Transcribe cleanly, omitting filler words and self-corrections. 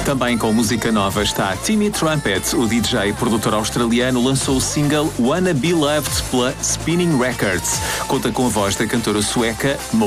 Também com música nova está Timmy Trumpet. O DJ produtor australiano lançou o single Wanna Be Loved pela Spinning Records. Conta com a voz da cantora sueca